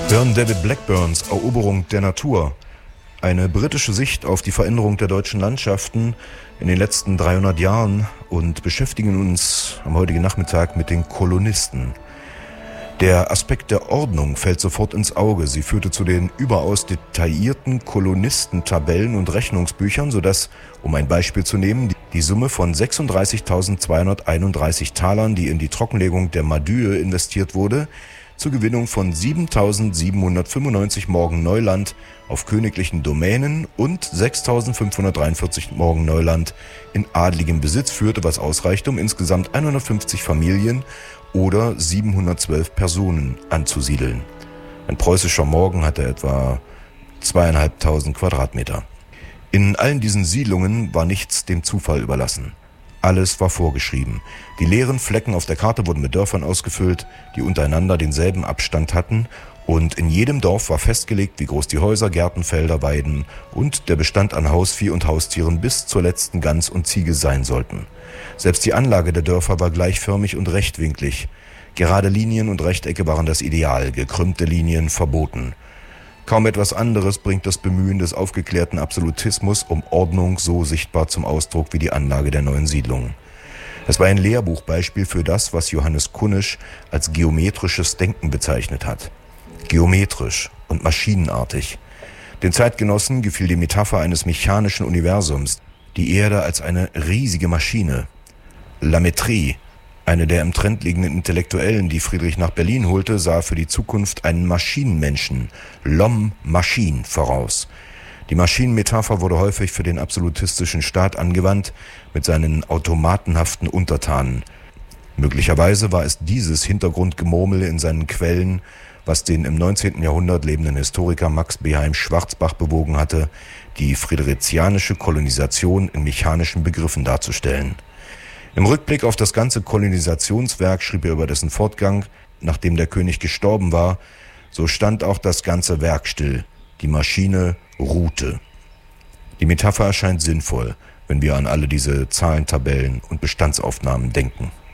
hören David Blackburns Eroberung der Natur. Eine britische Sicht auf die Veränderung der deutschen Landschaften in den letzten 300 Jahren und beschäftigen uns am heutigen Nachmittag mit den Kolonisten. Der Aspekt der Ordnung fällt sofort ins Auge. Sie führte zu den überaus detaillierten Kolonistentabellen und Rechnungsbüchern, sodass, um ein Beispiel zu nehmen, die Summe von 36.231 Talern, die in die Trockenlegung der Madüe investiert wurde, zur Gewinnung von 7.795 Morgen Neuland auf königlichen Domänen und 6.543 Morgen Neuland in adligem Besitz führte, was ausreichte, um insgesamt 150 Familien oder 712 Personen anzusiedeln. Ein preußischer Morgen hatte etwa 2.500 Quadratmeter. In allen diesen Siedlungen war nichts dem Zufall überlassen. Alles war vorgeschrieben. Die leeren Flecken auf der Karte wurden mit Dörfern ausgefüllt, die untereinander denselben Abstand hatten, und in jedem Dorf war festgelegt, wie groß die Häuser, Gärten, Felder, Weiden und der Bestand an Hausvieh und Haustieren bis zur letzten Gans und Ziege sein sollten. Selbst die Anlage der Dörfer war gleichförmig und rechtwinklig. Gerade Linien und Rechtecke waren das Ideal, gekrümmte Linien verboten. Kaum etwas anderes bringt das Bemühen des aufgeklärten Absolutismus um Ordnung so sichtbar zum Ausdruck wie die Anlage der neuen Siedlungen. Es war ein Lehrbuchbeispiel für das, was Johannes Kunnisch als geometrisches Denken bezeichnet hat. Geometrisch und maschinenartig. Den Zeitgenossen gefiel die Metapher eines mechanischen Universums, die Erde als eine riesige Maschine. Lametrie, eine der im Trend liegenden Intellektuellen, die Friedrich nach Berlin holte, sah für die Zukunft einen Maschinenmenschen, L'homme Machine, voraus. Die Maschinenmetapher wurde häufig für den absolutistischen Staat angewandt, mit seinen automatenhaften Untertanen. Möglicherweise war es dieses Hintergrundgemurmel in seinen Quellen, was den im 19. Jahrhundert lebenden Historiker Max Beheim Schwarzbach bewogen hatte, die friedrichianische Kolonisation in mechanischen Begriffen darzustellen. Im Rückblick auf das ganze Kolonisationswerk schrieb er über dessen Fortgang: Nachdem der König gestorben war, so stand auch das ganze Werk still. Die Maschine ruhte. Die Metapher erscheint sinnvoll, wenn wir an alle diese Zahlentabellen und Bestandsaufnahmen denken.